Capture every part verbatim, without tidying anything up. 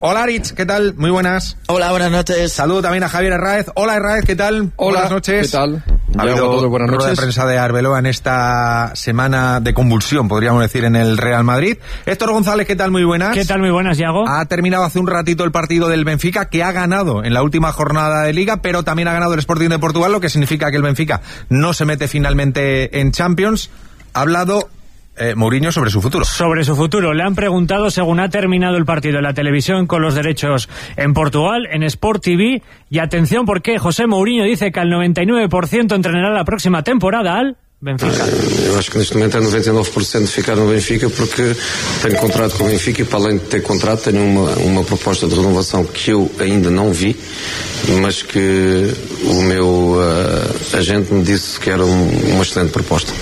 Hola Aritz, ¿qué tal? Muy buenas. Hola, buenas noches. Saludo también a Javier Herráez. Hola Herráez, ¿qué tal? Hola, buenas noches. ¿qué tal? Ha habido todo, buenas rueda noches. de prensa de Arbeloa en esta semana de convulsión, podríamos decir, en el Real Madrid. Héctor González, ¿qué tal? Muy buenas. ¿Qué tal? Muy buenas, Iago. Ha terminado hace un ratito el partido del Benfica, que ha ganado en la última jornada de Liga, pero también ha ganado el Sporting de Portugal, lo que significa que el Benfica no se mete finalmente en Champions. Ha hablado Eh, Mourinho sobre su futuro. Sobre su futuro. Le han preguntado según ha terminado el partido en la televisión con los derechos en Portugal, en Sport T V. Y atención porque José Mourinho dice que al noventa y nueve por ciento entrenará la próxima temporada al Benfica. Eu acho que neste momento é noventa e nove por cento de ficar no Benfica porque tenho contrato com o Benfica e para além de ter contrato tenho uma, uma proposta de renovação que eu ainda não vi, mas que o meu uh, agente me disse que era um, uma excelente proposta.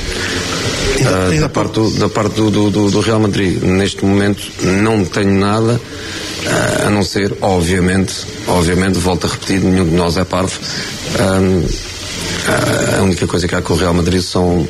Uh, da parte, do, da parte do, do, do Real Madrid, neste momento não tenho nada, uh, a não ser, obviamente, obviamente, volto a repetir, nenhum de nós é parvo. Um, uh, a única coisa que há com o Real Madrid são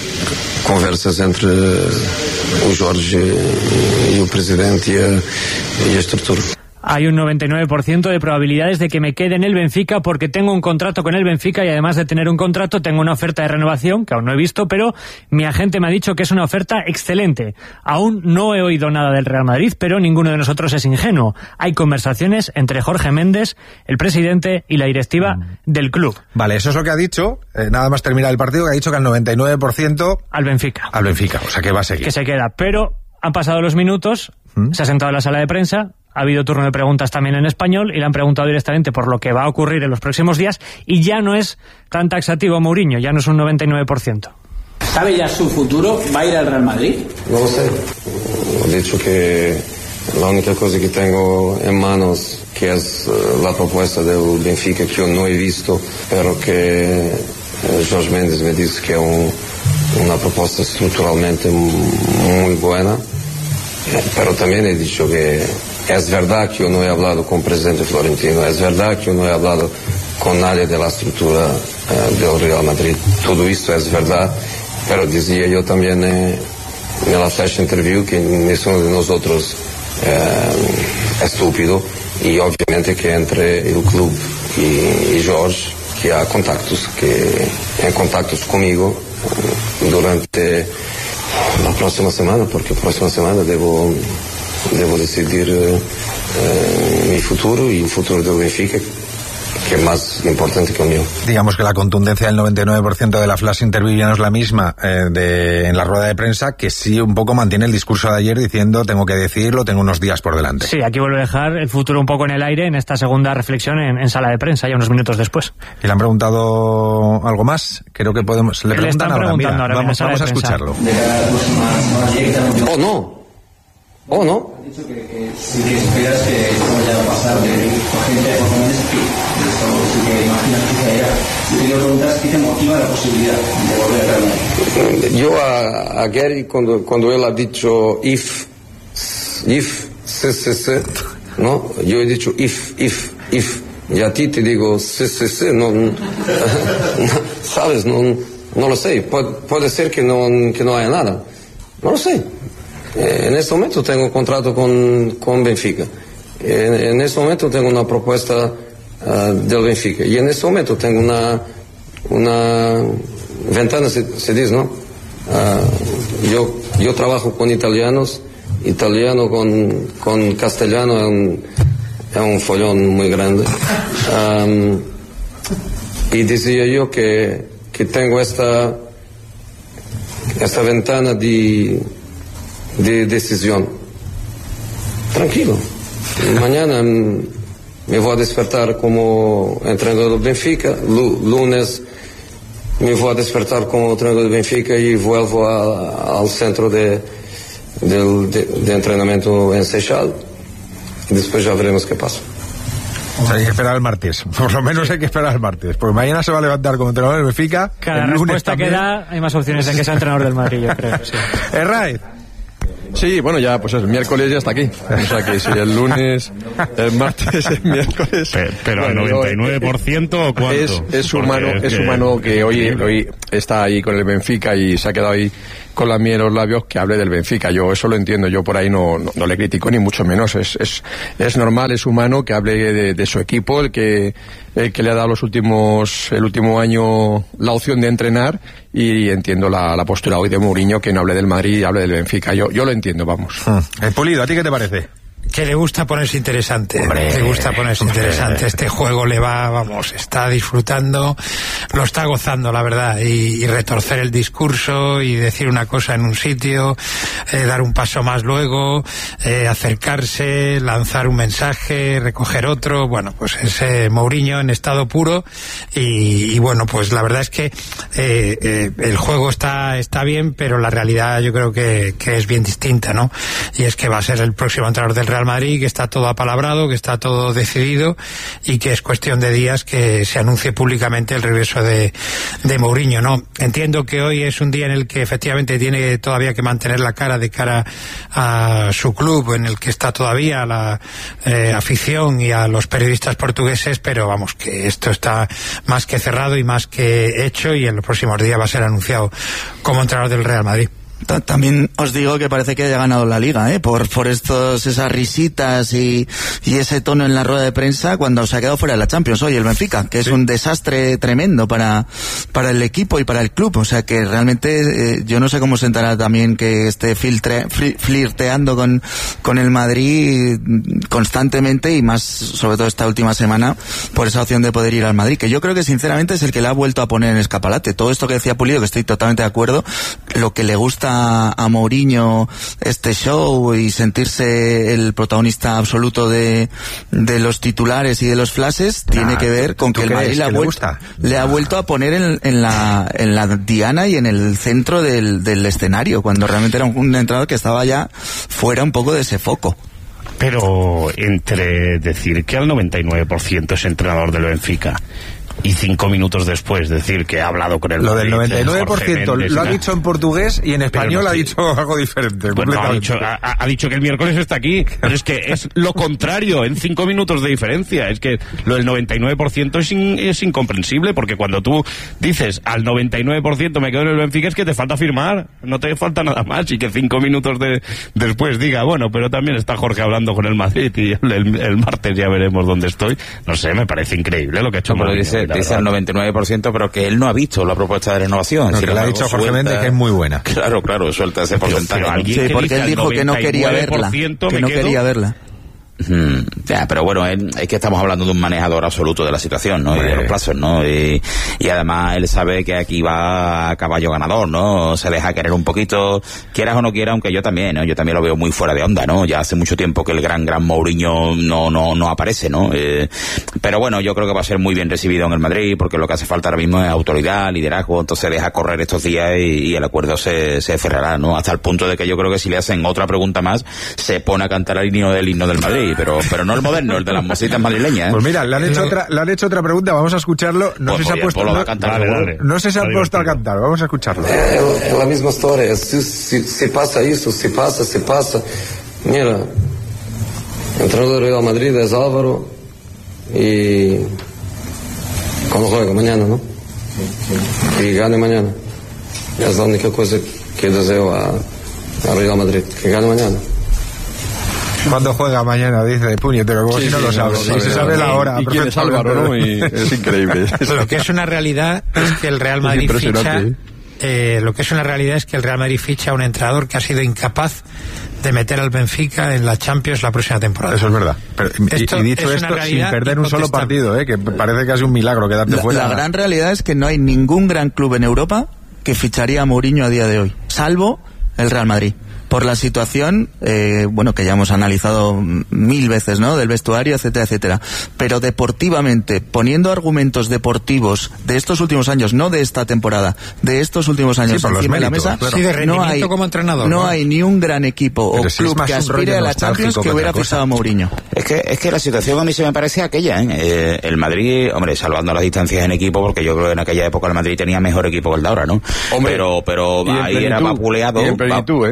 conversas entre uh, o Jorge e o presidente e a, e a estrutura. Hay un noventa y nueve por ciento de probabilidades de que me quede en el Benfica porque tengo un contrato con el Benfica y además de tener un contrato tengo una oferta de renovación que aún no he visto, pero mi agente me ha dicho que es una oferta excelente. Aún no he oído nada del Real Madrid, pero ninguno de nosotros es ingenuo. Hay conversaciones entre Jorge Méndez, el presidente y la directiva mm. del club. Vale, eso es lo que ha dicho, eh, nada más terminar el partido, que ha dicho que al noventa y nueve por ciento... Al Benfica. Al Benfica, o sea que va a seguir. Que se queda, pero han pasado los minutos, ¿Mm? se ha sentado en la sala de prensa... Ha habido turno de preguntas también en español y le han preguntado directamente por lo que va a ocurrir en los próximos días y ya no es tan taxativo Mourinho, ya no es un noventa y nueve por ciento. ¿Sabe ya su futuro? ¿Va a ir al Real Madrid? No lo sé. He dicho que la única cosa que tengo en manos que es uh, la propuesta del Benfica que yo no he visto, pero que uh, Jorge Méndez me dice que es un, una propuesta estructuralmente muy buena, pero también he dicho que es verdad que yo no he hablado con el presidente Florentino, es verdad que yo no he hablado con nadie de la estructura uh, del Real Madrid. Todo esto es verdad, pero decía yo también eh, en la flash interview que ninguno de nosotros eh, es estúpido y obviamente que entre el club y, y Jorge que hay contactos, que hay contactos conmigo eh, durante la próxima semana, porque la próxima semana debo... Debo decidir eh, eh, mi futuro y el futuro del Benfica, que es más importante que el mío. Digamos que la contundencia del noventa y nueve por ciento de la flash interview ya no es la misma eh, de, en la rueda de prensa, que sí un poco mantiene el discurso de ayer diciendo tengo que decidirlo, tengo unos días por delante. Sí, aquí vuelve a dejar el futuro un poco en el aire en esta segunda reflexión en, en sala de prensa, ya unos minutos después. ¿Y le han preguntado algo más? Creo que podemos... Le, le preguntan están ahora, preguntando mira, ahora vamos, vamos a escucharlo. Oh, no. Oh, no. Ha dicho que, que si esperas que no vaya a pasar de gente por lo menos que eso sí que imaginas que sea ya. Yo te preguntas qué te motiva la posibilidad de volver a Real Madrid. Yo a, a Gary cuando, cuando él ha dicho if, if, se, se, se, no, yo he dicho if, if, if, y a ti te digo se, se, se, no, no sabes, no, no lo sé, puede, puede ser que no, que no haya nada, no lo sé. En este momento tengo un contrato con, con Benfica. En, en este momento tengo una propuesta uh, del Benfica. Y en este momento tengo una, una ventana, se, se dice, ¿no? Uh, yo, yo trabajo con italianos. Italiano con, con castellano es un, es un follón muy grande. Um, y decía yo que, que tengo esta, esta ventana de... de decisión. Tranquilo. Mañana me voy a despertar como entrenador del Benfica. L- lunes me voy a despertar como entrenador del Benfica y vuelvo a, al centro de, de, de, de entrenamiento en Seixal. Y después ya veremos qué pasa. O sea, hay que esperar el martes. Por lo menos hay que esperar el martes. Porque mañana se va a levantar como entrenador del Benfica. Cada respuesta que da hay más opciones de que sea entrenador del Madrid, yo creo. Sí. Herráez. Sí, bueno, ya, pues el miércoles ya está aquí. O sea que si el lunes, el martes, el miércoles... Pero, pero bueno, al noventa y nueve por ciento o cuánto? Es, es humano, es, es que... humano que hoy, hoy está ahí con el Benfica y se ha quedado ahí con la miel en los labios que hable del Benfica. Yo eso lo entiendo, yo por ahí no, no, no le critico ni mucho menos. Es, es, es normal, es humano que hable de, de su equipo, el que, el que le ha dado los últimos, el último año la opción de entrenar, y entiendo la, la postura hoy de Mourinho, que no hable del Madrid y hable del Benfica. Yo, yo lo entiendo, vamos. Hmm. El Pulido, ¿a ti qué te parece? Que le gusta ponerse interesante, hombre, le gusta ponerse hombre. interesante. Este juego le va, vamos, está disfrutando, lo está gozando, la verdad, y, y retorcer el discurso y decir una cosa en un sitio, eh, dar un paso más luego, eh, acercarse, lanzar un mensaje, recoger otro. Bueno, pues ese Mourinho en estado puro, y, y bueno, pues la verdad es que eh, eh, el juego está está bien, pero la realidad yo creo que, que es bien distinta, ¿no? Y es que va a ser el próximo entrenador del Real Madrid, que está todo apalabrado, que está todo decidido, y que es cuestión de días que se anuncie públicamente el regreso de, de Mourinho, ¿no? Entiendo que hoy es un día en el que efectivamente tiene todavía que mantener la cara de cara a su club, en el que está todavía la eh, afición y a los periodistas portugueses, pero vamos, que esto está más que cerrado y más que hecho, y en los próximos días va a ser anunciado como entrenador del Real Madrid. También os digo que parece que haya ganado la Liga, ¿eh? Por, por estos, esas risitas y, y ese tono en la rueda de prensa cuando se ha quedado fuera de la Champions hoy el Benfica, que sí. Es un desastre tremendo para, para el equipo y para el club. O sea que realmente eh, yo no sé cómo sentará también que esté filtre, fli, flirteando con, con el Madrid constantemente, y más sobre todo esta última semana por esa opción de poder ir al Madrid, que yo creo que sinceramente es el que le ha vuelto a poner en escaparate. Todo esto que decía Pulido, que estoy totalmente de acuerdo, lo que le gusta A, a Mourinho este show y sentirse el protagonista absoluto de, de los titulares y de los flashes, nah, tiene que ver con que el Madrid le ha, vuelto, le ha vuelto a poner en, en, la, en la diana y en el centro del, del escenario, cuando realmente era un, un entrenador que estaba ya fuera un poco de ese foco. Pero entre decir que al noventa y nueve por ciento es entrenador del Benfica y cinco minutos después decir que ha hablado con el lo Madrid, del noventa y nueve por ciento Mendes, lo ha dicho en portugués, y en español no, ha dicho algo diferente. Pues no, ha, dicho, ha, ha dicho que el miércoles está aquí, pero es que es lo contrario, en cinco minutos de diferencia. Es que lo del noventa y nueve por ciento es, in, es incomprensible, porque cuando tú dices al noventa y nueve por ciento me quedo en el Benfica, es que te falta firmar, no te falta nada más, y que cinco minutos de, después diga, bueno, pero también está Jorge hablando con el Madrid y el, el, el martes ya veremos dónde estoy. No sé, me parece increíble lo que ha hecho. No, Mourinho, dice al noventa y nueve por ciento, pero que él no ha visto la propuesta de renovación. No, si que le ha dicho Jorge Méndez que es muy buena. Claro, claro, suelta ese porcentaje. Pero, pero sí, porque él dijo que no quería verla. Que no quería verla. Hmm, ya, pero bueno, él, es que estamos hablando de un manejador absoluto de la situación, ¿no? Y de los plazos, ¿no? Y, y además él sabe que aquí va a caballo ganador, ¿no? Se deja querer un poquito, quieras o no quieras, aunque yo también, ¿no? Yo también lo veo muy fuera de onda, ¿no? Ya hace mucho tiempo que el gran, gran Mourinho no, no, no aparece, ¿no? Eh, pero bueno, yo creo que va a ser muy bien recibido en el Madrid, porque lo que hace falta ahora mismo es autoridad, liderazgo, entonces deja correr estos días y, y el acuerdo se, se cerrará, ¿no? Hasta el punto de que yo creo que si le hacen otra pregunta más, se pone a cantar el himno del himno del Madrid. Pero, pero no el moderno, el de las mositas madrileñas, ¿eh? Pues mira, le han hecho otra, le han hecho otra pregunta, vamos a escucharlo. No pues sé si ha puesto, no, no, cantar, dale, dale. no sé si ha puesto a cantar, vamos a escucharlo. Es la misma historia, si, si, si pasa eso, si pasa, si pasa. Mira, el entrenador de Real Madrid es Álvaro, y cuando juega mañana, ¿no? Y gane mañana. Es la única cosa que deseo a, a Real Madrid, que gane mañana. Cuando juega mañana, dice puñetero, como sí, si no sí, lo sabe. Si no se sabe la hora. Y quién es Álvaro, ¿no? Y es increíble. Lo que es una realidad es que el Real Madrid ficha... Eh, lo que es una realidad es que el Real Madrid ficha a un entrenador que ha sido incapaz de meter al Benfica en la Champions la próxima temporada. Eso es verdad. Pero, esto y, y dicho esto, sin perder un solo partido, ¿eh? Que parece casi un milagro quedarte la, fuera. La gran realidad es que no hay ningún gran club en Europa que ficharía a Mourinho a día de hoy, salvo el Real Madrid. Por la situación, eh, bueno, que ya hemos analizado mil veces, ¿no? Del vestuario, etcétera, etcétera. Pero deportivamente, poniendo argumentos deportivos de estos últimos años, no de esta temporada, de estos últimos años sí, encima de la mesa, claro. Sí, de rendimiento no hay, como entrenador. No, ¿no? hay ni un gran equipo pero o si club que aspire a la Champions que hubiera fichado a Mourinho. Es que, es que la situación a mí se me parece aquella, ¿eh? Eh, el Madrid, hombre, salvando las distancias en equipo, porque yo creo que en aquella época el Madrid tenía mejor equipo que el de ahora, ¿no? Hombre, pero, pero ahí era vapuleado. Y en plenitud, ¿eh?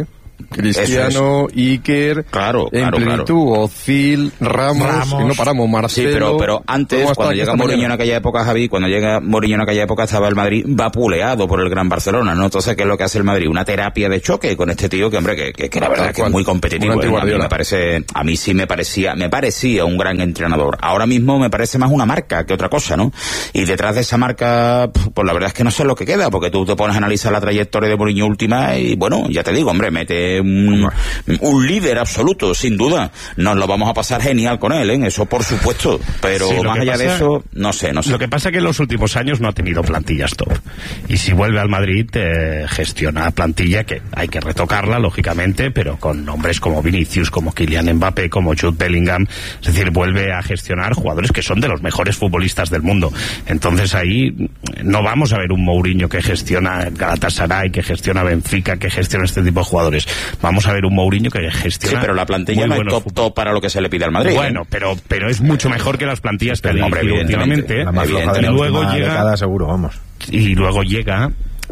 Cristiano, es. Iker, claro, en claro, plenitud, claro. Ozil, Ramos, Ramos. Y no paramos, Marcelo. Sí, pero, pero antes, cuando llega Mourinho en aquella época, Javi, cuando llega Mourinho en aquella época estaba el Madrid vapuleado por el Gran Barcelona, ¿no? Entonces, ¿qué es lo que hace el Madrid? Una terapia de choque con este tío que, hombre, que, que, que la verdad que es muy competitivo. ¿eh? A mí me parece, a mí sí me parecía, me parecía un gran entrenador. Ahora mismo me parece más una marca que otra cosa, ¿no? Y detrás de esa marca, pues la verdad es que no sé lo que queda, porque tú te pones a analizar la trayectoria de Mourinho última y, bueno, ya te digo, hombre, mete un, un líder absoluto, sin duda. Nos lo vamos a pasar genial con él, ¿eh? Eso por supuesto. Pero sí, más allá pasa, de eso, no sé, no sé. Lo que pasa es que en los últimos años no ha tenido plantillas top. Y si vuelve al Madrid, eh, gestiona plantilla que hay que retocarla, lógicamente, pero con nombres como Vinicius, como Kylian Mbappé, como Jude Bellingham. Es decir, vuelve a gestionar jugadores que son de los mejores futbolistas del mundo. Entonces ahí no vamos a ver un Mourinho que gestiona Galatasaray, que gestiona Benfica, que gestiona este tipo de jugadores. Vamos a ver un Mourinho que gestiona... Sí, pero la plantilla no es top, top para lo que se le pide al Madrid. Bueno, ¿eh? pero pero es mucho mejor que las plantillas que ha dirigido últimamente. La más floja de la luego llega, década, seguro, vamos. Y luego llega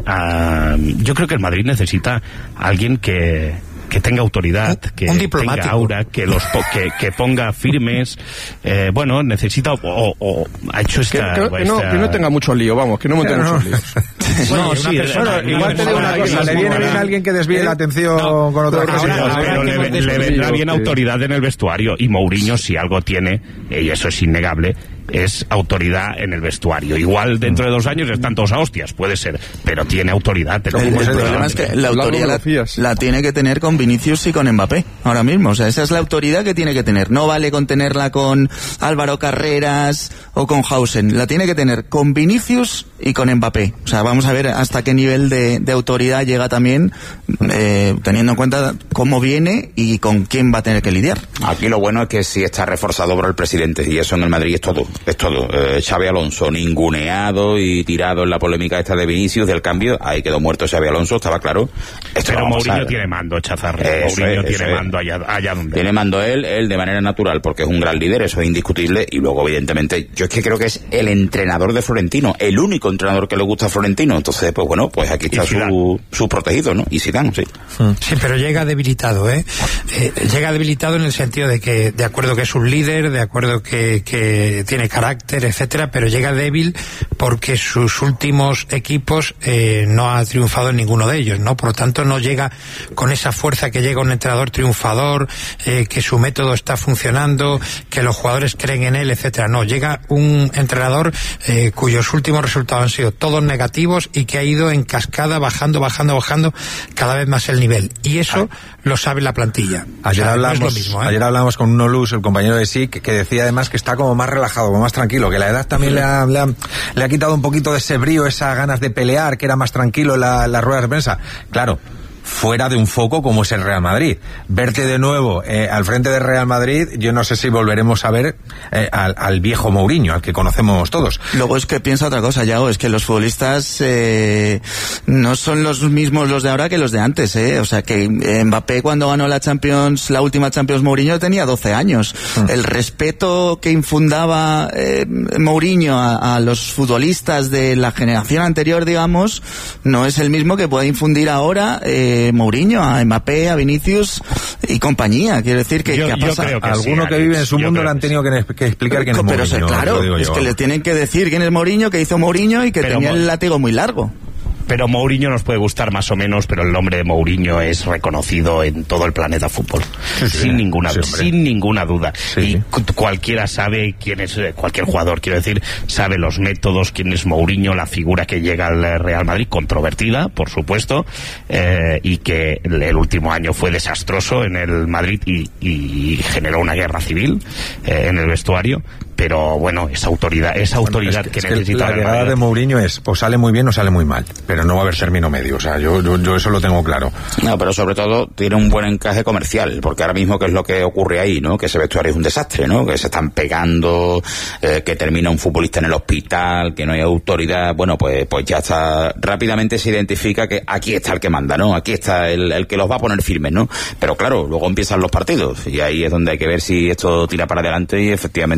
a... Yo creo que el Madrid necesita a alguien que... que tenga autoridad, que tenga aura, que los po que, que ponga firmes, eh, bueno, necesita o, o ha hecho esta... Que, que, esta... No, que no tenga mucho lío, vamos, que no monte muchos líos. No, sí, bueno, igual te digo una cosa, le viene bien a alguien que desvíe la atención no, con otra cosa. Ahora, ahora pero le, le vendrá bien autoridad en el vestuario, y Mourinho, si algo tiene, y eso es innegable, es autoridad en el vestuario. Igual dentro de dos años están todos a hostias, puede ser, pero tiene autoridad. El, el, el problema es que la autoridad la, la tiene que tener con Vinicius y con Mbappé, ahora mismo. O sea, esa es la autoridad que tiene que tener. No vale con tenerla con Álvaro Carreras o con Hausen. La tiene que tener con Vinicius y con Mbappé. O sea, vamos a ver hasta qué nivel de, de autoridad llega también, eh, teniendo en cuenta cómo viene y con quién va a tener que lidiar. Aquí lo bueno es que sí está reforzado por el presidente, y eso en el Madrid es todo. Es todo. Eh, Xabi Alonso ninguneado y tirado en la polémica esta de Vinicius del cambio. Ahí quedó muerto Xabi Alonso, estaba claro. Esto Pero Mourinho tiene mando, Chazarro. Mourinho es, tiene mando allá, allá donde. Tiene mando él, él de manera natural, porque es un gran líder, eso es indiscutible. Y luego, evidentemente, yo es que creo que es el entrenador de Florentino, el único entrenador que le gusta a Florentino. Entonces, pues bueno, pues aquí está su, su protegido, ¿no? Y Zidane, sí. Sí, pero llega debilitado, ¿eh? eh llega debilitado en el sentido de que, de acuerdo que es un líder, de acuerdo que, que tiene carácter, etcétera, pero llega débil porque sus últimos equipos eh, no ha triunfado en ninguno de ellos, ¿no? Por lo tanto, no llega con esa fuerza que llega un entrenador triunfador, eh, que su método está funcionando, que los jugadores creen en él, etcétera. No, llega un entrenador eh, cuyos últimos resultados han sido todos negativos y que ha ido en cascada bajando, bajando, bajando cada vez más el nivel. Y eso ah. lo sabe la plantilla. Ayer, o sea, hablamos, no es lo mismo, ¿eh? ayer hablamos con Nolus, el compañero de S I C, que decía además que está como más relajado, como más tranquilo, que la edad también sí. le, ha, le, ha, le ha quitado un poquito de ese brío, esas ganas de pelear, que era más tranquilo en la, las ruedas de prensa. Claro, fuera de un foco como es el Real Madrid. Verte de nuevo eh, al frente del Real Madrid, yo no sé si volveremos a ver eh, al, al viejo Mourinho, al que conocemos todos. Luego es que piensa otra cosa, Yago, es que los futbolistas eh, no son los mismos los de ahora que los de antes, ¿eh? O sea, que Mbappé cuando ganó la Champions, la última Champions Mourinho tenía doce años. Mm. El respeto que infundaba eh, Mourinho a, a los futbolistas de la generación anterior, digamos, no es el mismo que puede infundir ahora eh, Mourinho, a Mbappé, a Vinicius y compañía. Quiero decir que, yo, que ha pasado. Que alguno sí, que vive en su mundo le han tenido que, que explicar quién es Mourinho. Pero claro, es que le tienen que decir quién es Mourinho, que hizo Mourinho y que pero tenía el látigo muy largo. Pero Mourinho nos puede gustar más o menos, pero el nombre de Mourinho es reconocido en todo el planeta fútbol, sí, sí, sin ninguna sí, sin ninguna duda. Sí, y sí. cualquiera sabe quién es, cualquier jugador, quiero decir, sabe los métodos, quién es Mourinho, la figura que llega al Real Madrid, controvertida, por supuesto, eh, y que el último año fue desastroso en el Madrid y, y generó una guerra civil eh, en el vestuario. Pero bueno, esa autoridad, esa autoridad bueno, es que, que es necesita. Que la llegada de Mourinho es o sale muy bien o sale muy mal, pero no va a haber término medio. O sea, yo, yo, yo eso lo tengo claro. No, pero sobre todo tiene un buen encaje comercial, porque ahora mismo qué es lo que ocurre ahí, ¿no? Que ese vestuario es un desastre, ¿no? Que se están pegando, eh, que termina un futbolista en el hospital, que no hay autoridad. Bueno, pues, pues ya está. Rápidamente se identifica que aquí está el que manda, ¿no? Aquí está el, el que los va a poner firmes, ¿no? Pero claro, luego empiezan los partidos y ahí es donde hay que ver si esto tira para adelante y efectivamente Mourinho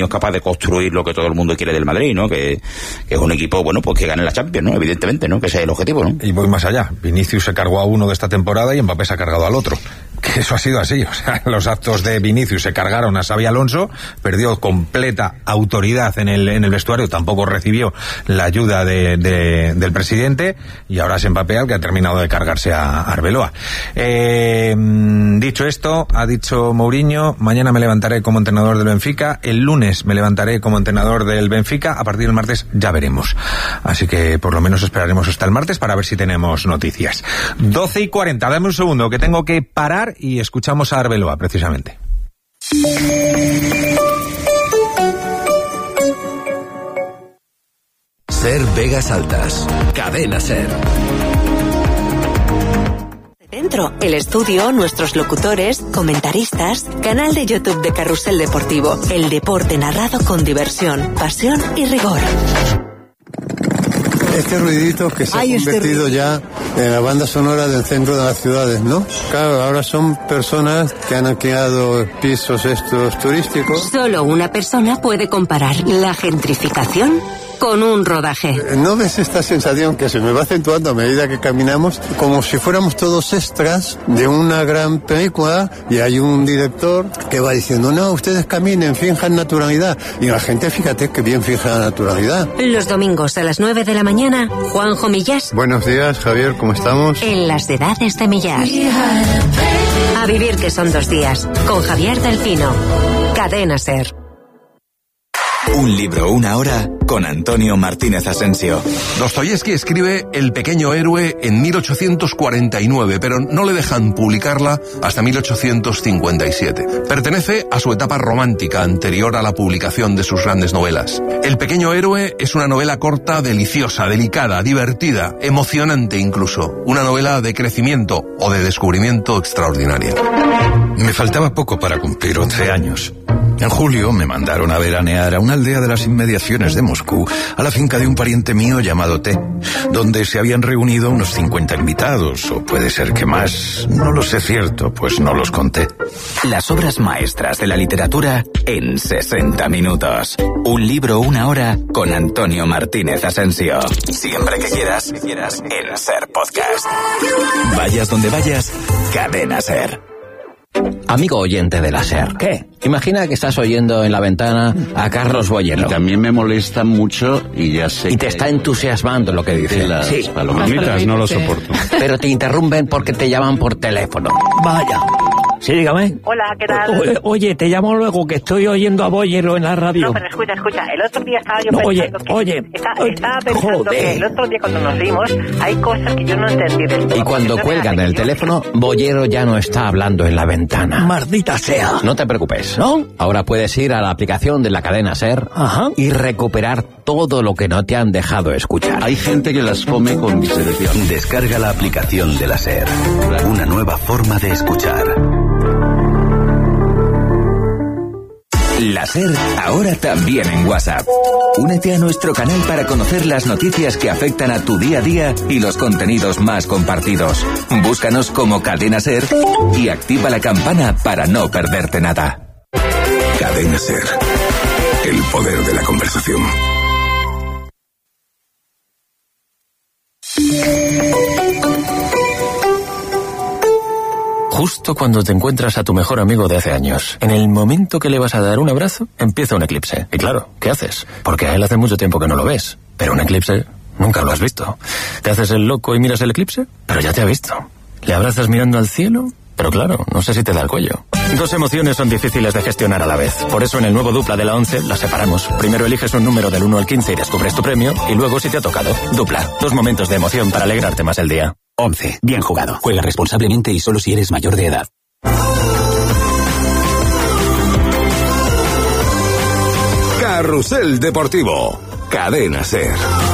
es capaz de construir lo que todo el mundo quiere del Madrid, ¿no? Que, que es un equipo, bueno, pues que gane la Champions, ¿no? Evidentemente, ¿no? Que ese es el objetivo, ¿no? Y voy más allá. Vinicius se cargó a uno de esta temporada y Mbappé se ha cargado al otro. Que eso ha sido así. O sea, los actos de Vinicius se cargaron a Xabi Alonso, perdió completa autoridad en el, en el vestuario, tampoco recibió la ayuda de, de, del presidente, y ahora es Mbappé el que ha terminado de cargarse a Arbeloa. Eh, dicho esto, ha dicho Mourinho, mañana me levantaré como entrenador del Benfica, el lunes me levantaré como entrenador del Benfica, a partir del martes ya veremos. Así que por lo menos esperaremos hasta el martes para ver si tenemos noticias. doce y cuarenta, dame un segundo que tengo que parar y escuchamos a Arbeloa precisamente. Ser Vegas Altas, Cadena Ser. Dentro, el estudio, nuestros locutores, comentaristas, canal de YouTube de Carrusel Deportivo, el deporte narrado con diversión, pasión y rigor. Este ruidito que se Ay, ha convertido este... ya en la banda sonora del centro de las ciudades, ¿no? Claro, ahora son personas que han alquilado pisos estos turísticos. Solo una persona puede comparar la gentrificación con un rodaje. ¿No ves esta sensación que se me va acentuando a medida que caminamos? Como si fuéramos todos extras de una gran película y hay un director que va diciendo, no, ustedes caminen, finjan naturalidad. Y la gente, fíjate que bien fija la naturalidad. Los domingos a las nueve de la mañana, Juanjo Millás. Buenos días, Javier, ¿cómo estamos? En las edades de Millás. A vivir que son dos días, con Javier Delfino. Cadena Ser. Un libro, una hora, con Antonio Martínez Asensio. Dostoyevski escribe El pequeño héroe en mil ochocientos cuarenta y nueve, pero no le dejan publicarla hasta mil ochocientos cincuenta y siete. Pertenece a su etapa romántica anterior a la publicación de sus grandes novelas. El pequeño héroe es una novela corta, deliciosa, delicada, divertida, emocionante incluso. Una novela de crecimiento o de descubrimiento extraordinaria. Me faltaba poco para cumplir once años. En julio me mandaron a veranear a una aldea de las inmediaciones de Moscú, a la finca de un pariente mío llamado T, donde se habían reunido unos cincuenta invitados, o puede ser que más, no lo sé cierto, pues no los conté. Las obras maestras de la literatura en sesenta minutos. Un libro, una hora, con Antonio Martínez Asensio. Siempre que quieras, quieras en Ser Podcast. Vayas donde vayas, Cadena Ser. Amigo oyente de la SER, ¿qué? Imagina que estás oyendo en la ventana a Carlos Boyero. Y también me molesta mucho y ya sé. Y te está entusiasmando lo que dice. Las sí. palomitas no lo soporto. Pero te interrumpen porque te llaman por teléfono. Vaya. Sí, dígame. Hola, ¿qué tal? O, oye, te llamo luego que estoy oyendo a Boyero en la radio. No, pero escucha, escucha. El otro día estaba yo no, pensando oye, que... Oye, está, oye. Estaba pensando Joder. que el otro día cuando nos vimos hay cosas que yo no entendí del todo. Y cuando cuelgan el teléfono, Boyero ya no está hablando en la ventana. Maldita sea. No te preocupes, ¿no? Ahora puedes ir a la aplicación de la cadena SER Ajá. y recuperar todo lo que no te han dejado escuchar. Hay gente que las come con misericordia. Descarga la aplicación de la SER. Una nueva forma de escuchar. La SER ahora también en WhatsApp. Únete a nuestro canal para conocer las noticias que afectan a tu día a día y los contenidos más compartidos. Búscanos como Cadena SER y activa la campana para no perderte nada. Cadena SER. El poder de la conversación. Justo cuando te encuentras a tu mejor amigo de hace años, en el momento que le vas a dar un abrazo, empieza un eclipse. Y claro, ¿qué haces? Porque a él hace mucho tiempo que no lo ves. Pero un eclipse nunca lo has visto. ¿Te haces el loco y miras el eclipse? Pero ya te ha visto. ¿Le abrazas mirando al cielo? Pero claro, no sé si te da el cuello. Dos emociones son difíciles de gestionar a la vez. Por eso en el nuevo Dupla de la once las separamos. Primero eliges un número del uno al quince y descubres tu premio. Y luego si te ha tocado. Dupla. Dos momentos de emoción para alegrarte más el día. once. Bien jugado. Juega responsablemente y solo si eres mayor de edad. Carrusel Deportivo. Cadena SER.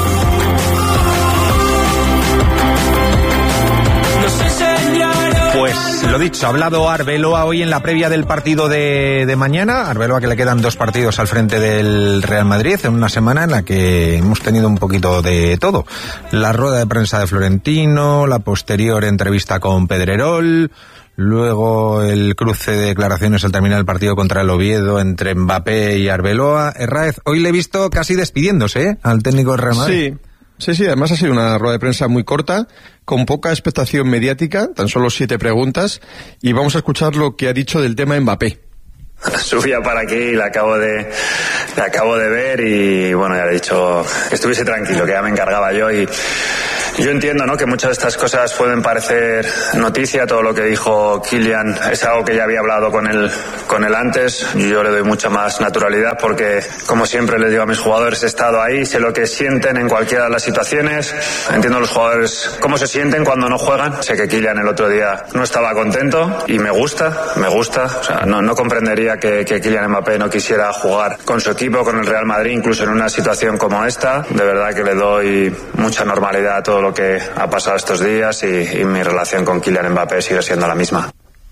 Pues lo dicho, ha hablado Arbeloa hoy en la previa del partido de, de mañana. Arbeloa, que le quedan dos partidos al frente del Real Madrid en una semana en la que hemos tenido un poquito de todo. La rueda de prensa de Florentino, la posterior entrevista con Pedrerol, luego el cruce de declaraciones al terminar el partido contra el Oviedo entre Mbappé y Arbeloa. Herráez, hoy le he visto casi despidiéndose, ¿eh?, al técnico del Real Madrid. Sí. Sí, sí, además ha sido una rueda de prensa muy corta, con poca expectación mediática, tan solo siete preguntas, y vamos a escuchar lo que ha dicho del tema Mbappé. Subía para aquí, la acabo de la acabo de ver y bueno, ya le he dicho que estuviese tranquilo, que ya me encargaba yo. Y yo entiendo, ¿no?, que muchas de estas cosas pueden parecer noticia. Todo lo que dijo Kylian es algo que ya había hablado con él con él antes, y yo le doy mucha más naturalidad porque, como siempre les digo a mis jugadores, he estado ahí, sé lo que sienten en cualquiera de las situaciones, entiendo a los jugadores cómo se sienten cuando no juegan. Sé que Kylian el otro día no estaba contento y me gusta, me gusta, o sea, no, no comprendería que, que Kylian Mbappé no quisiera jugar con su equipo, con el Real Madrid, incluso en una situación como esta. De verdad que le doy mucha normalidad a todo lo que ha pasado estos días y, y mi relación con Kylian Mbappé sigue siendo la misma.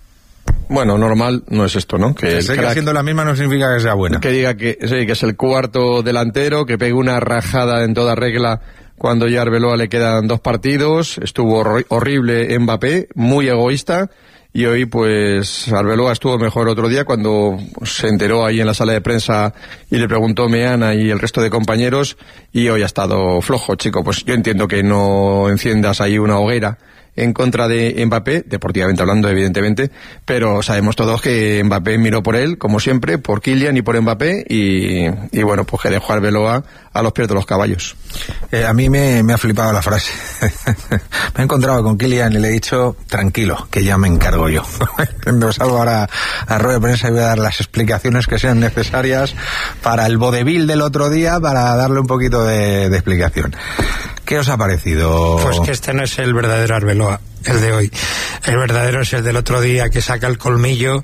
Bueno, normal no es esto, ¿no? Que, que siga crack, siendo la misma no significa que sea buena. Que diga que, sí, que es el cuarto delantero, que pegue una rajada en toda regla cuando ya a Arbeloa le quedan dos partidos. Estuvo hor- horrible Mbappé, muy egoísta. Y hoy, pues, Arbeloa estuvo mejor otro día cuando se enteró ahí en la sala de prensa y le preguntó Meana y el resto de compañeros, y hoy ha estado flojo, chico. Pues yo entiendo que no enciendas ahí una hoguera en contra de Mbappé, deportivamente hablando, evidentemente, pero sabemos todos que Mbappé miró por él, como siempre, por Kylian y por Mbappé, y, y bueno, pues que dejó a Arbeloa a los pies de los caballos. Eh, a mí me, me ha flipado la frase. Me he encontrado con Kylian y le he dicho, tranquilo, que ya me encargo yo. Me salgo ahora a rueda de prensa y voy a dar las explicaciones que sean necesarias para el vodevil del otro día, para darle un poquito de, de explicación. ¿Qué os ha parecido? Pues que este no es el verdadero Arbeloa, el de hoy. El verdadero es el del otro día, que saca el colmillo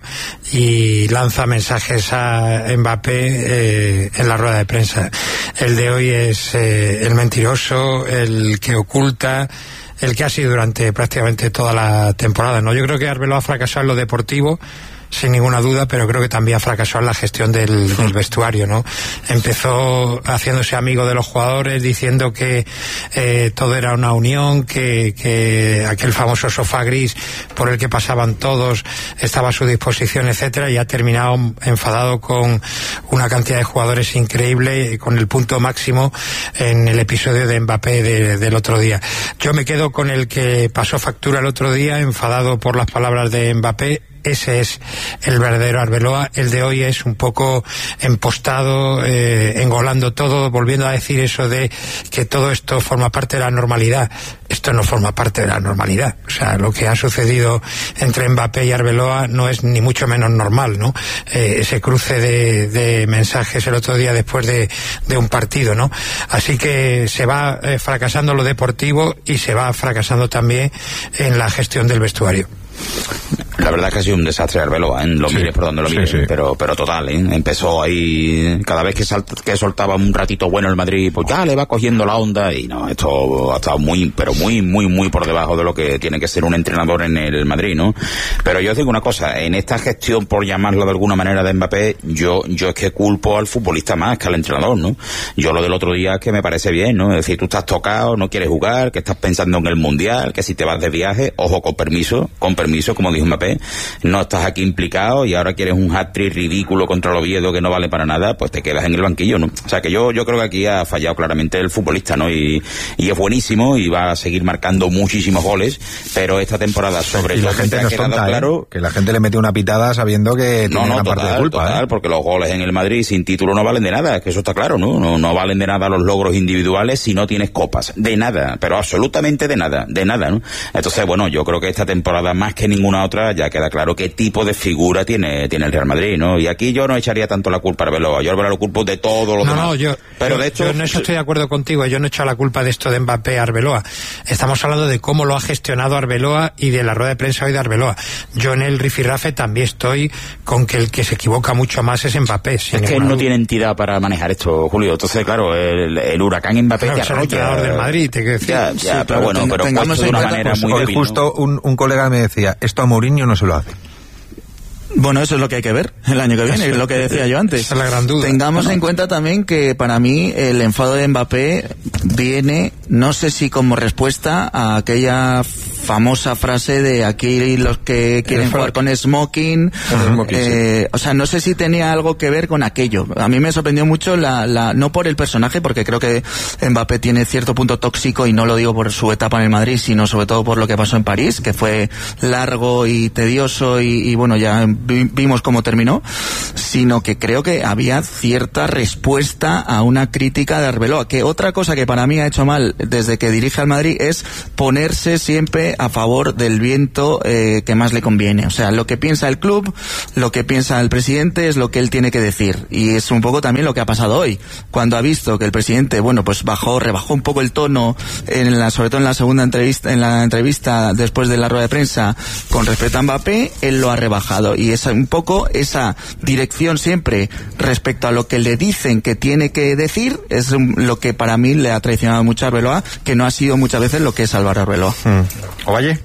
y lanza mensajes a Mbappé eh, en la rueda de prensa. El de hoy es eh, el mentiroso, el que oculta, el que ha sido durante prácticamente toda la temporada, ¿no? Yo creo que Arbeloa ha fracasado en lo deportivo, sin ninguna duda, pero creo que también fracasó en la gestión del, del vestuario, ¿no? Empezó haciéndose amigo de los jugadores, diciendo que eh, todo era una unión, que, que aquel famoso sofá gris por el que pasaban todos estaba a su disposición, etcétera, y ha terminado enfadado con una cantidad de jugadores increíble, con el punto máximo en el episodio de Mbappé de, del otro día. Yo me quedo con el que pasó factura el otro día, enfadado por las palabras de Mbappé. Ese es el verdadero Arbeloa. El de hoy es un poco empostado, eh, engolando todo, volviendo a decir eso de que todo esto forma parte de la normalidad. Esto no forma parte de la normalidad. O sea, lo que ha sucedido entre Mbappé y Arbeloa no es ni mucho menos normal, ¿no? Eh, ese cruce de, de mensajes el otro día después de, de un partido, ¿no? Así que se va eh, fracasando lo deportivo y se va fracasando también en la gestión del vestuario. La verdad es que ha sido un desastre Arbeloa, ¿eh? Lo sí, mires por donde lo mires, sí, sí. pero pero total, ¿eh? Empezó ahí, cada vez que, salta, que soltaba un ratito bueno el Madrid, pues ya le va cogiendo la onda, y no, esto ha estado muy, pero muy, muy, muy por debajo de lo que tiene que ser un entrenador en el Madrid, ¿no? Pero yo os digo una cosa, en esta gestión, por llamarlo de alguna manera, de Mbappé, yo yo es que culpo al futbolista más que al entrenador, ¿no? Yo lo del otro día es que me parece bien, ¿no? Es decir, tú estás tocado, no quieres jugar, que estás pensando en el Mundial, que si te vas de viaje, ojo, con permiso, con permiso, como dijo Mbappé, no estás aquí implicado y ahora quieres un hat-trick ridículo contra el Oviedo que no vale para nada, pues te quedas en el banquillo, ¿no? O sea que yo yo creo que aquí ha fallado claramente el futbolista, ¿no? Y, y es buenísimo y va a seguir marcando muchísimos goles, pero esta temporada sobre y todo la gente no ha quedado tonta, claro, ¿eh? Que la gente le mete una pitada sabiendo que no, tiene no, una total, parte de culpa, total, ¿eh? Porque los goles en el Madrid sin título no valen de nada, es que eso está claro, ¿no? No, no valen de nada los logros individuales si no tienes copas, de nada, pero absolutamente de nada, de nada, ¿no? Entonces, bueno, yo creo que esta temporada más que ninguna otra ya queda claro qué tipo de figura tiene tiene el Real Madrid, ¿no? Y aquí yo no echaría tanto la culpa a Arbeloa, yo Arbeloa lo culpo de todo lo no, demás. No, yo, pero yo, de hecho, yo en eso estoy de acuerdo contigo, yo no he echado la culpa de esto de Mbappé a Arbeloa. Estamos hablando de cómo lo ha gestionado Arbeloa y de la rueda de prensa hoy de Arbeloa. Yo en el rifirrafe también estoy con que el que se equivoca mucho más es Mbappé. Es que él no duda. tiene entidad para manejar esto, Julio. Entonces, claro, el, el huracán Mbappé claro, te es el arrolla. entrenador del Madrid, te quiero decir. Ya, ya, sí, pero, pero bueno, pero tengamos de una cuenta, manera pues, muy hoy débil, justo ¿no? un, un colega me decía, esto a Mourinho no se lo hace. Bueno, eso es lo que hay que ver el año que viene, es lo que decía yo antes. Esa es la gran duda. Tengamos bueno. en cuenta también que para mí el enfado de Mbappé viene, no sé si como respuesta a aquella famosa frase de aquí los que quieren jugar con smoking, smoking eh, sí. O sea, no sé si tenía algo que ver con aquello. A mí me sorprendió mucho la, la, no por el personaje, porque creo que Mbappé tiene cierto punto tóxico, y no lo digo por su etapa en el Madrid, sino sobre todo por lo que pasó en París, que fue largo y tedioso, y, y bueno, ya vi, vimos cómo terminó, sino que creo que había cierta respuesta a una crítica de Arbeloa, que otra cosa que para mí ha hecho mal desde que dirige al Madrid es ponerse siempre a favor del viento eh, que más le conviene. O sea, lo que piensa el club, lo que piensa el presidente es lo que él tiene que decir, y es un poco también lo que ha pasado hoy, cuando ha visto que el presidente, bueno, pues bajó, rebajó un poco el tono, en la, sobre todo en la segunda entrevista, en la entrevista después de la rueda de prensa con respecto a Mbappé, él lo ha rebajado, y es un poco esa dirección siempre respecto a lo que le dicen que tiene que decir, es lo que para mí le ha traicionado mucho a Arbeloa, que no ha sido muchas veces lo que es Álvaro Arbeloa. Mm. Ovalle.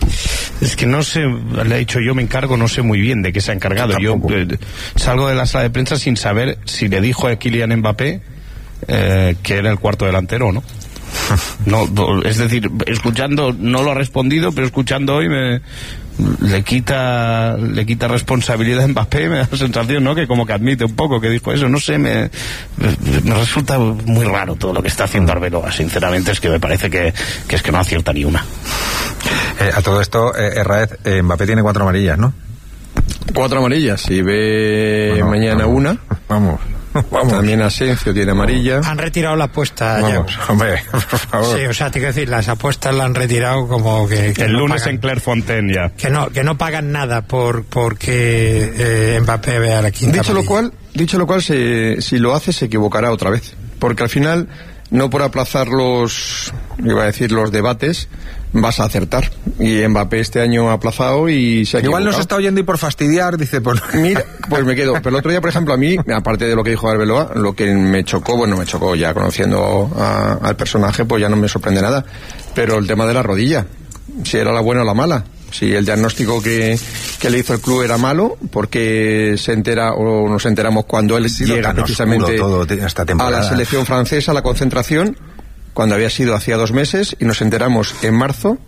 Es que no sé, le he dicho yo me encargo, no sé muy bien de qué se ha encargado. Yo eh, salgo de la sala de prensa sin saber si le dijo a Kylian Mbappé eh, que era el cuarto delantero o no. No, es decir, escuchando, no lo ha respondido, pero escuchando hoy me le quita le quita responsabilidad a Mbappé, me da la sensación, ¿no? Que como que admite un poco que dijo eso, no sé, me, me resulta muy raro todo lo que está haciendo Arbeloa, sinceramente. Es que me parece que, que es que no acierta ni una. Eh, a todo esto, eh, Raez, eh, Mbappé tiene cuatro amarillas, ¿no? Cuatro amarillas, si ve bueno, mañana vamos, una. Vamos. Vamos. También Asensio tiene amarilla. Han retirado la apuesta. Vamos, ya. hombre, por favor. Sí, o sea, te quiero decir, las apuestas la han retirado como que... que el no lunes pagan, en Clairefontaine ya. Que no, que no pagan nada por porque eh, Mbappé vea la quinta Dicho lo amarilla. cual, dicho lo cual, se, si lo hace se equivocará otra vez. Porque al final, no por aplazar los, iba a decir, los debates, vas a acertar. Y Mbappé este año ha aplazado y se ha Igual equivocado. nos está oyendo y por fastidiar dice, pues... Mira, pues me quedo. Pero el otro día, por ejemplo, a mí, aparte de lo que dijo Arbeloa, lo que me chocó, bueno, me chocó ya conociendo a, al personaje, pues ya no me sorprende nada. Pero el tema de la rodilla, si era la buena o la mala. Si el diagnóstico que, que le hizo el club era malo, porque se entera o nos enteramos cuando él llega precisamente todo, esta a la selección francesa, a la concentración, cuando había sido hacía dos meses, y nos enteramos en marzo.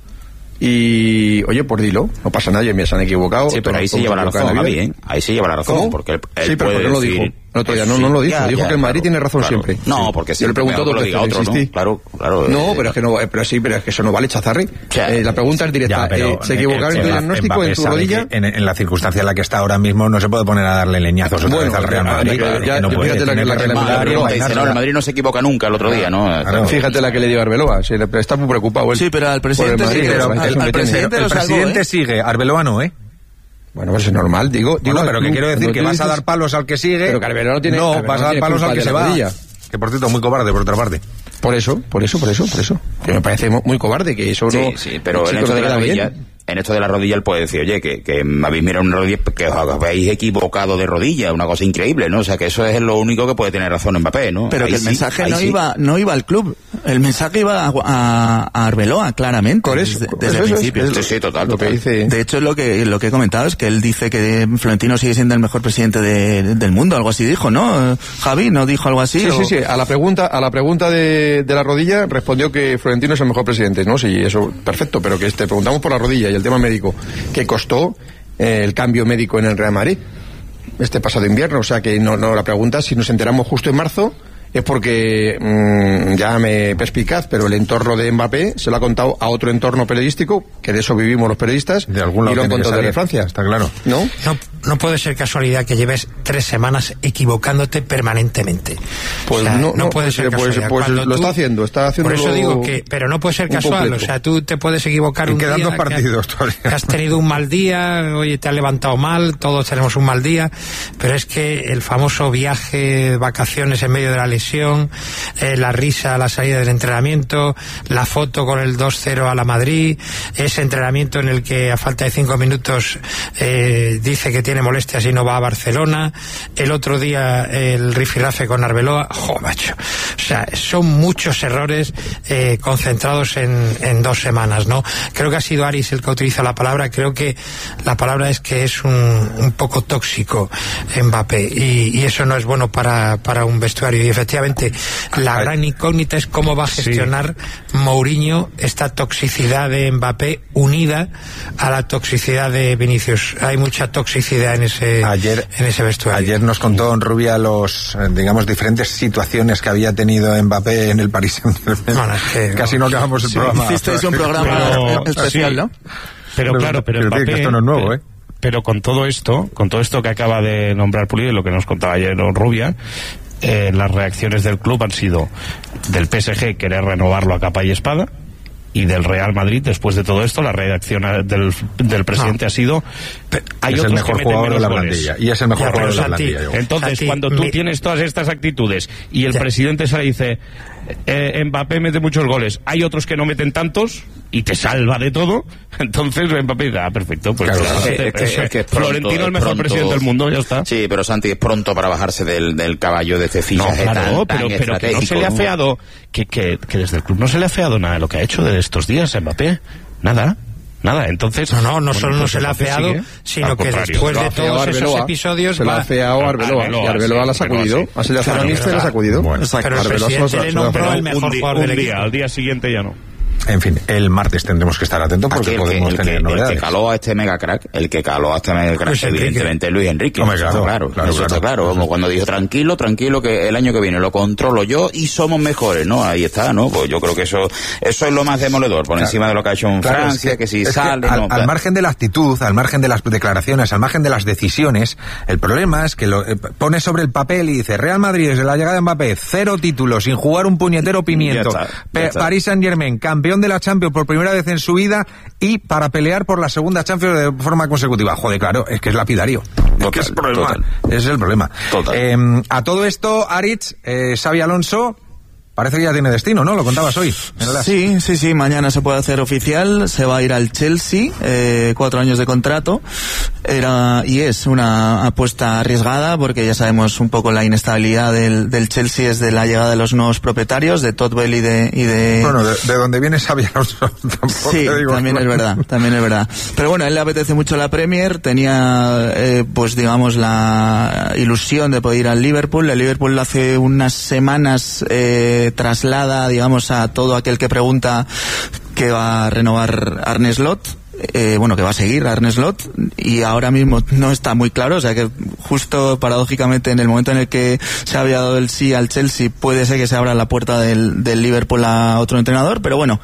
Y, oye, pues dilo, no pasa nada, me se han equivocado. Sí, pero ahí se lleva la razón, Javi, ¿eh? Ahí se lleva la razón, ¿Cómo? porque él, él sí, pero puede no lo decir... dijo. El otro día no, no lo dijo, Ya, dijo ya, que el Madrid claro, tiene razón claro. siempre. No, Sí. porque yo le siempre pregunto mejor dos que lo veces, diga otro, insistí. ¿no? Claro, claro. No, eh, pero es que no, eh, pero sí, pero es que eso no vale, Chazarri. sea, Eh, la pregunta es directa. Ya, pero, eh, ¿Se equivocaron en tu diagnóstico Mbappé en tu sabe rodilla? que En, en la circunstancia en la que está ahora mismo no se puede poner a darle leñazos otra Bueno, vez al Real ya, Madrid. ya, que ya, no puede, fíjate la tiene que- la que le remontar y mandó, dice, bailarla. no, el Madrid no se equivoca nunca el otro día, ¿no? Claro. Fíjate la que le dio Arbeloa, se le, está muy preocupado él. Sí, pero al presidente Por el sí Madrid, que- pero al- eso me al tiene. presidente El lo salvó, presidente ¿eh? sigue, Arbeloa no, ¿eh? Bueno, pues es normal, digo. digo Bueno, pero que tú- quiero decir cuando que tú vas a dices- dar palos al que sigue. Pero que Arbeloa no tiene- No, Arbeloa vas a no dar tiene palos al culpa que de se la va. rodilla. Que por cierto, muy cobarde, por otra parte. Por eso, por eso, por eso, por eso. Que me parece mu- muy cobarde que eso Sí, no... sí, pero en chico, esto no de la queda bien. rodilla, en esto de la rodilla él puede decir, oye, que, que me habéis mirado una rodilla, que os habéis equivocado de rodilla, una cosa increíble, ¿no? O sea, que eso es lo único que puede tener razón Mbappé, ¿no? Pero Ahí que el sí, mensaje ahí no sí. iba no iba al club, el mensaje iba a, a, a Arbeloa, claramente. Por eso, desde, por desde eso el es- principio. es Sí, sí, total, Lo que total. dice... De hecho, lo que lo que he comentado es que él dice que Florentino sigue siendo el mejor presidente de- del mundo, algo así dijo, ¿no? Javi, ¿no dijo algo así? Sí, o- sí, sí. A la pregunta, a la pregunta de, de la rodilla respondió que Florentino es el mejor presidente, ¿no? Sí, eso, perfecto, pero que te preguntamos por la rodilla y el tema médico, que costó eh, el cambio médico en el Real Madrid este pasado invierno. O sea que no, no la pregunta, si nos enteramos justo en marzo, es porque, mmm, ya me perspicaz, pero el entorno de Mbappé se lo ha contado a otro entorno periodístico, que de eso vivimos los periodistas, De algún lado y lo han tiene que contado desde salir, Francia. está claro. ¿No? No, no puede ser casualidad que lleves tres semanas equivocándote permanentemente. Pues O sea, no, no, puede ser pues- casualidad. pues Cuando lo está haciendo, está haciendo Por eso digo que, pero no puede ser un casual. completo. O sea, tú te puedes equivocar Y un quedan día. dos que- partidos todavía. que has tenido un mal día, oye, te has levantado mal, todos tenemos un mal día, pero es que el famoso viaje, vacaciones en medio de la lesión, eh, la risa a la salida del entrenamiento, la foto con el dos cero a la Madrid, ese entrenamiento en el que a falta de cinco minutos eh, dice que tiene tiene molestias y no va a Barcelona. El otro día el rifirrafe con Arbeloa. ¡Jo, macho! O sea, son muchos errores eh, concentrados en, en dos semanas, ¿no? Creo que ha sido Aris el que utiliza la palabra. Creo que la palabra es que es un, un poco tóxico Mbappé, y, y eso no es bueno para, para un vestuario. Y efectivamente, la gran incógnita es cómo va a gestionar sí. Mourinho esta toxicidad de Mbappé unida a la toxicidad de Vinicius. Hay mucha toxicidad en ese, ayer, en ese vestuario. Ayer nos contó Rubia los, digamos, diferentes situaciones que había tenido Mbappé en el Paris Saint-Germain. Bueno, es que, casi no acabamos el sí, programa. Hicisteis un programa pero, especial, sí. ¿no? Pero, pero claro, pero Mbappé, que esto no es nuevo, ¿eh? Pero con todo esto, con todo esto que acaba de nombrar Pulido y lo que nos contaba ayer Rubia, eh, las reacciones del club han sido del P S G querer renovarlo a capa y espada, y del Real Madrid, después de todo esto, la reacción del, del presidente no. ha sido hay es otros el mejor que jugador de la goles. plantilla y es el mejor jugador de la plantilla. Entonces, Santi, cuando tú mi... tienes todas estas actitudes y el ya. presidente sale y dice eh, Mbappé mete muchos goles, hay otros que no meten tantos y te salva de todo, entonces Mbappé dice, ah, perfecto, pues claro, claro, es que, es que, es que pronto, Florentino el mejor pronto, presidente del mundo, ya está. Sí, pero Santi, es pronto para bajarse del, del caballo de este fichaje no, claro, tan, pero, tan pero que no se le ha feado que, que, que desde el club no se le ha feado nada de lo que ha hecho de estos días a Mbappé, nada. Nada, entonces... No, no, no bueno, solo pues no se le ha feado, sigue, sino que después de todos esos episodios... Se le ha feado a Arbeloa, y Arbeloa la ha sacudido. Así le ha feado a Míster y la ha sacudido. Bueno, pero el presidente le nombró el mejor jugador del equipo. Al día siguiente ya no. En fin, el martes tendremos que estar atentos porque el podemos que, el tener que, novedades. El que caló a este mega crack, el que caló a este mega crack, Luis evidentemente Enrique. Luis Enrique. Hombre, eso claro, está claro, claro, eso claro, está claro. Como cuando dijo, tranquilo, tranquilo, que el año que viene lo controlo yo y somos mejores, ¿no? Ahí está, ¿no? Pues yo creo que eso eso es lo más demoledor, por claro. encima de lo que ha hecho en claro, Francia, es que, que si sale... Que al, no, al margen de la actitud, al margen de las declaraciones, al margen de las decisiones, el problema es que lo eh, pone sobre el papel y dice, Real Madrid desde la llegada de Mbappé, cero títulos, sin jugar un puñetero pimiento. Ya está, ya está. Paris Saint-Germain, campeón de la Champions por primera vez en su vida, y para pelear por la segunda Champions de forma consecutiva. Joder, claro, es que es lapidario. Total, es que es el problema. Total. Ese es el problema. Total. Eh, a todo esto, Aritz, eh, Xabi Alonso... Parece que ya tiene destino, ¿no? Lo contabas hoy. Sí, sí, sí. Mañana se puede hacer oficial. Se va a ir al Chelsea. Eh, cuatro años de contrato. Era y es una apuesta arriesgada porque ya sabemos un poco la inestabilidad del, del Chelsea es de la llegada de los nuevos propietarios, de Todd Boehly y de... Y de... Bueno, de, de donde viene Xabi Alonso. Sí, digo, también es verdad, también es verdad. Pero bueno, a él le apetece mucho la Premier. Tenía, eh, pues digamos, la ilusión de poder ir al Liverpool. El Liverpool hace unas semanas... Eh, traslada, digamos, a todo aquel que pregunta que va a renovar Arne Slot. Eh, bueno, que va a seguir a Arne Slot y ahora mismo no está muy claro, o sea que justo paradójicamente en el momento en el que se había dado el sí al Chelsea puede ser que se abra la puerta del, del Liverpool a otro entrenador, pero bueno,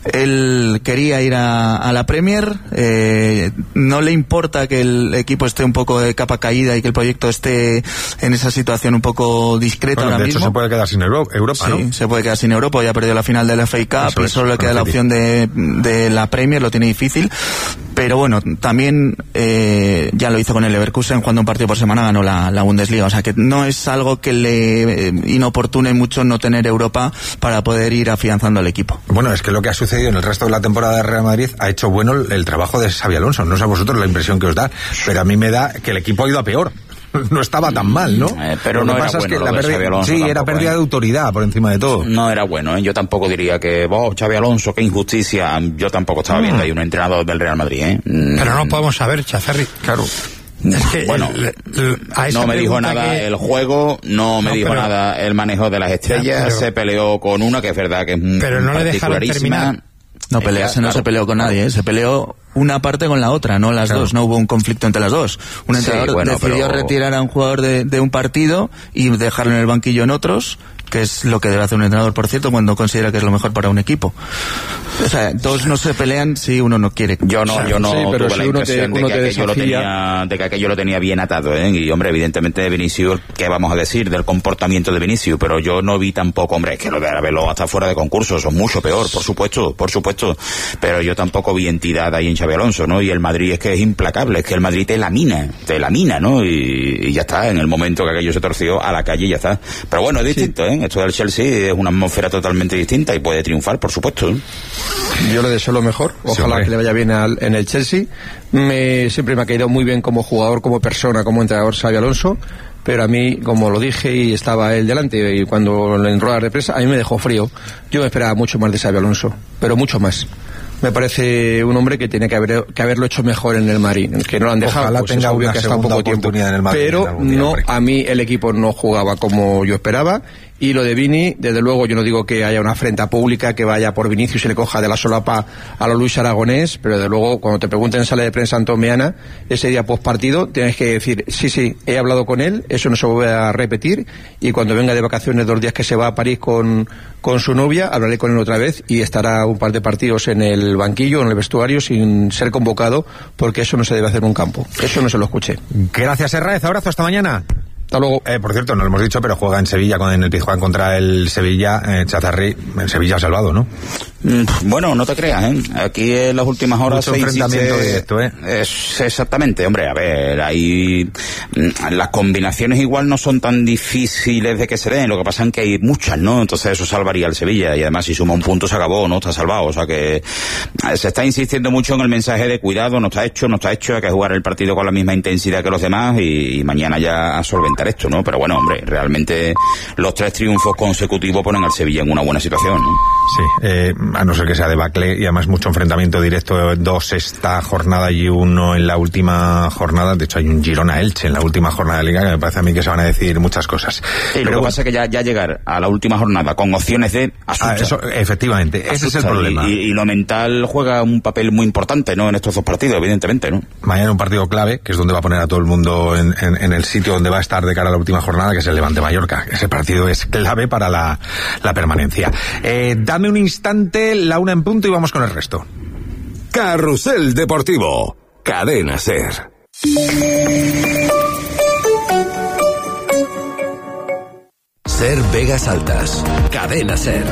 él quería ir a, a la Premier, eh, no le importa que el equipo esté un poco de capa caída y que el proyecto esté en esa situación un poco discreta bueno, ahora de mismo. De hecho se puede quedar sin Europa, Europa sí, ¿no? se puede quedar sin Europa, ya ha perdido la final de la F A Cup Eso y es, solo le queda la opción de, de la Premier, lo tiene difícil. Pero bueno, también eh, ya lo hizo con el Leverkusen, jugando un partido por semana ganó la, la Bundesliga, o sea que no es algo que le eh, inoportune mucho no tener Europa para poder ir afianzando al equipo. Bueno, es que lo que ha sucedido en el resto de la temporada de Real Madrid ha hecho bueno el, el trabajo de Xabi Alonso, no sé a vosotros la impresión que os da, pero a mí me da que el equipo ha ido a peor. No estaba tan mal, ¿no? Eh, pero lo no que pasa era es que bueno la pérdida, Xabi Alonso sí, tampoco, era pérdida ¿eh? de autoridad por encima de todo. No era bueno, ¿eh? Yo tampoco diría que, oh, Xabi Alonso, qué injusticia. Yo tampoco estaba mm. viendo ahí un entrenador del Real Madrid, ¿eh? Pero no podemos saber, Chaferri. Claro. Es que bueno, el, el, a no me dijo nada que... el juego, no me no, dijo pero... nada el manejo de las estrellas, ya, pero... se peleó con una que es verdad que es pero no le dejaron terminar. No pelearse, no claro. se peleó con nadie, ¿eh? Se peleó una parte con la otra, no las claro. dos, no hubo un conflicto entre las dos. Un entrenador sí, bueno, decidió pero... retirar a un jugador de, de un partido y dejarlo en el banquillo en otros, que es lo que debe hacer un entrenador, por cierto, cuando considera que es lo mejor para un equipo. O sea, dos no se pelean si uno no quiere. Yo no, yo no sí, pero tuve si la uno impresión te, de, uno que te aquello lo tenía, de que aquello lo tenía bien atado, ¿eh? Y, hombre, evidentemente Vinicius, ¿qué vamos a decir del comportamiento de Vinicius? Pero yo no vi tampoco, hombre, es que lo de Arbeloa hasta fuera de concurso, son mucho peor, por supuesto, por supuesto. Pero yo tampoco vi entidad ahí en Xabi Alonso, ¿no? Y el Madrid es que es implacable, es que el Madrid te lamina, te lamina, ¿no? Y, y ya está, en el momento que aquello se torció a la calle ya está. Pero bueno, es distinto, ¿eh? ¿eh? Esto del Chelsea es una atmósfera totalmente distinta y puede triunfar, por supuesto, ¿eh? Yo le deseo lo mejor, ojalá sí, que le vaya bien al, en el Chelsea. Me, siempre me ha caído muy bien como jugador, como persona, como entrenador Xabi Alonso, pero a mí, como lo dije y estaba él delante, y cuando le entró la represa, a mí me dejó frío. Yo me esperaba mucho más de Xabi Alonso, pero mucho más. Me parece un hombre que tiene que, haber, que haberlo hecho mejor en el Madrid, que no lo han dejado. Ojalá pues tenga es obvio una que está un poco tiempo, en el Madrid, pero día, no, hombre. a mí el equipo no jugaba como yo esperaba. Y lo de Vini, desde luego, yo no digo que haya una afrenta pública que vaya por Vinicius y le coja de la solapa a lo Luis Aragonés, pero desde luego, cuando te pregunten en sala de prensa Antomeana, ese día post partido, tienes que decir, sí, sí, he hablado con él, eso no se vuelve a repetir, y cuando venga de vacaciones dos días que se va a París con, con su novia, hablaré con él otra vez y estará un par de partidos en el banquillo, en el vestuario, sin ser convocado, porque eso no se debe hacer en un campo. Eso no se lo escuché. Gracias, Herráez. Abrazo, hasta mañana. Hasta luego. Eh, por cierto, no lo hemos dicho, pero juega en Sevilla, con, en el Pizjuán contra el Sevilla, eh, Chazarri. El Sevilla ha salvado, ¿no? Bueno, no te creas, ¿eh? Aquí en las últimas horas mucho enfrentamiento insiste... directo, ¿eh? Es exactamente, hombre, a ver, ahí las combinaciones igual no son tan difíciles de que se den, lo que pasa es que hay muchas, ¿no? Entonces eso salvaría al Sevilla, y además si suma un punto se acabó, ¿no? Está salvado, o sea que se está insistiendo mucho en el mensaje de cuidado, no está hecho, no está hecho, hay que jugar el partido con la misma intensidad que los demás y, y mañana ya a solventar esto, ¿no? Pero bueno, hombre, realmente los tres triunfos consecutivos ponen al Sevilla en una buena situación, ¿no? Sí, eh, a no ser que sea debacle, y además mucho enfrentamiento directo, dos esta jornada y uno en la última jornada. De hecho hay un Girona-Elche en la última jornada de Liga, que me parece a mí que se van a decir muchas cosas. Sí, pero lo que pasa es que ya, ya llegar a la última jornada con opciones de asusta. Ah, eso, efectivamente, asusta, ese es el problema. Y, y, y lo mental juega un papel muy importante, ¿no? En estos dos partidos, evidentemente, ¿no? Mañana un partido clave, que es donde va a poner a todo el mundo en, en, en el sitio donde va a estar de cara a la última jornada, que es el Levante-Mallorca. Ese partido es clave para la, la permanencia. Eh, dame un instante, la una en punto, y vamos con el resto. Carrusel Deportivo, Cadena SER. SER Vegas Altas, Cadena SER.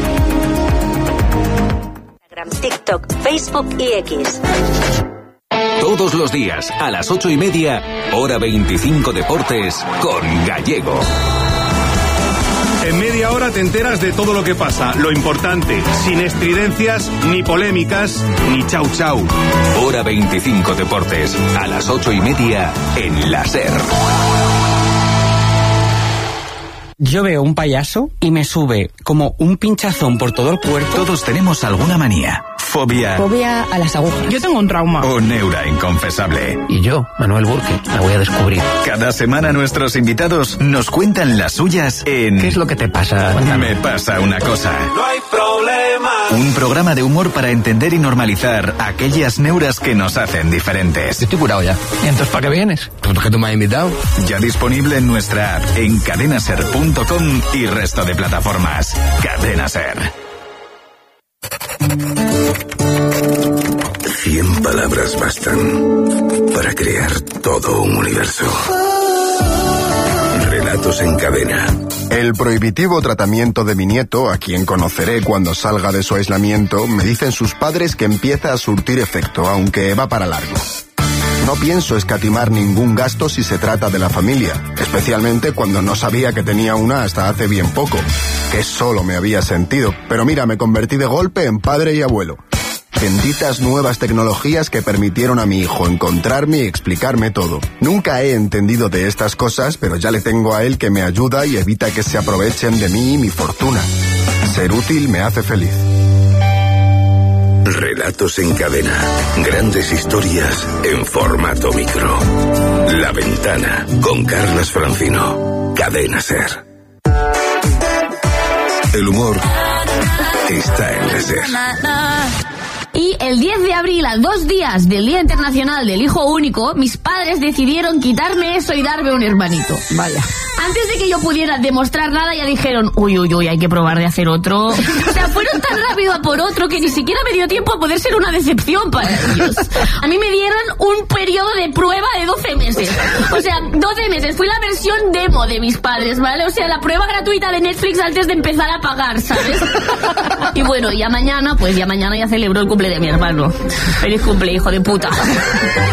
TikTok, Facebook y X. Todos los días a las ocho y media, hora veinticinco Deportes con Gallego. En media hora te enteras de todo lo que pasa, lo importante, sin estridencias, ni polémicas, ni chau chau. Hora veinticinco Deportes, a las ocho y media, en la SER. Yo veo un payaso y me sube como un pinchazón por todo el cuerpo. Todos tenemos alguna manía, fobia... Fobia a las agujas. Yo tengo un trauma. O neura inconfesable. Y yo, Manuel Burke, la voy a descubrir. Cada semana nuestros invitados nos cuentan las suyas en... ¿Qué es lo que te pasa? Me pasa una cosa. No hay problema. Un programa de humor para entender y normalizar aquellas neuras que nos hacen diferentes. Yo estoy curado ya. ¿Y entonces para qué vienes? ¿Tú que tú me has invitado? Ya disponible en nuestra app, en cadenaser punto com y resto de plataformas. Cadena SER. Cien palabras bastan para crear todo un universo. Relatos en cadena. El prohibitivo tratamiento de mi nieto, a quien conoceré cuando salga de su aislamiento, me dicen sus padres que empieza a surtir efecto, aunque va para largo. No pienso escatimar ningún gasto si se trata de la familia, especialmente cuando no sabía que tenía una hasta hace bien poco, que solo me había sentido. Pero mira, me convertí de golpe en padre y abuelo. Benditas nuevas tecnologías que permitieron a mi hijo encontrarme y explicarme todo. Nunca he entendido de estas cosas, pero ya le tengo a él que me ayuda y evita que se aprovechen de mí y mi fortuna. Ser útil me hace feliz. Relatos en cadena. Grandes historias en formato micro. La Ventana, con Carlas Francino. Cadena SER. El humor está en la SER. Y el diez de abril, a dos días del Día Internacional del Hijo Único, mis padres decidieron quitarme eso y darme un hermanito. Vaya. Antes de que yo pudiera demostrar nada, ya dijeron, uy, uy, uy, hay que probar de hacer otro. O sea, fueron tan rápido a por otro que ni siquiera me dio tiempo a poder ser una decepción para ellos. A mí me dieron un periodo de prueba de doce meses. O sea, doce meses. Fui la versión demo de mis padres, ¿vale? O sea, la prueba gratuita de Netflix antes de empezar a pagar, ¿sabes? Y bueno, ya mañana, pues ya mañana ya celebro el cumple de mi hermano. Feliz cumple, hijo de puta.